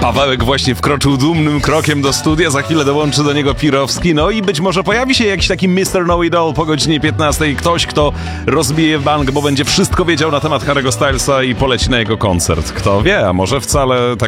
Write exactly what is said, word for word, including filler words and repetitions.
Pawełek właśnie wkroczył dumnym krokiem do studia, za chwilę dołączy do niego Pirowski, no i być może pojawi się jakiś taki mister Know-It-All po godzinie piętnastej, ktoś, kto rozbije bank, bo będzie wszystko wiedział na temat Harry'ego Stylesa i poleci na jego koncert. Kto wie, a może wcale tak